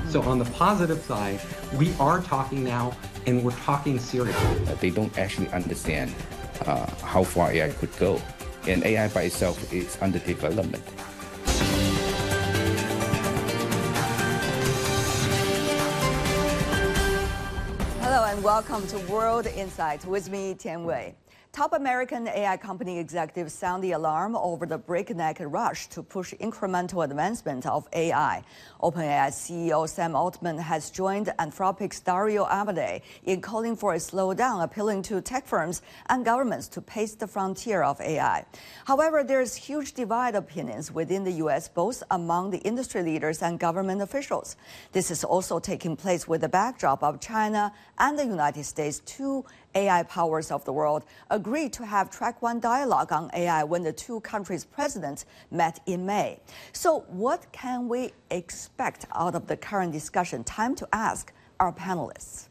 So on the positive side, we are talking now, and we're talking seriously. They don't actually understand how far AI could go. And AI by itself is under development. Hello and welcome to World Insights with me, Tian Wei. Top American AI company executives sound the alarm over the breakneck rush to push incremental advancement of AI. OpenAI CEO Sam Altman has joined Anthropic's Dario Amodei in calling for a slowdown, appealing to tech firms and governments to pace the frontier of AI. However, there's huge divide opinions within the U.S., both among the industry leaders and government officials. This is also taking place with the backdrop of China and the United States, two AI powers of the world, agreed to have track one dialogue on AI when the two countries' presidents met in May. So what can we expect out of the current discussion? Time to ask our panelists.